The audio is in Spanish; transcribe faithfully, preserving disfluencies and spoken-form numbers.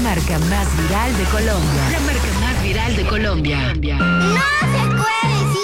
marca más viral de Colombia. La marca más viral de Colombia. No se puede decir